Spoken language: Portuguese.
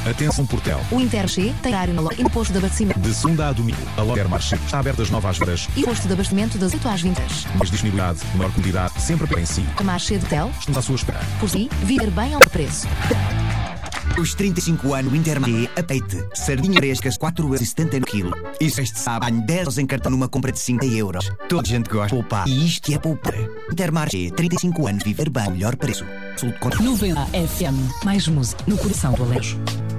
Atenção Portel. O Intermarché tem horário na loja e no posto de abastecimento. De segunda a domingo, a loja Intermarché está aberta às 9 horas. E o posto de abastecimento das 8 às 20. Mais disponibilidade, maior quantidade, sempre em si. Intermarché de Tel. Estamos à sua espera. Por si, viver bem ao preço. Os 35 anos Intermarché, apeite. Sardinha frescas 4,70 no quilo. Isso este sábado 10 em cartão numa compra de 50 euros. Toda a gente gosta de poupar. E isto é poupar. Intermarché, 35 anos, viver bem, melhor preço. 90 FM, mais música no coração do Alentejo.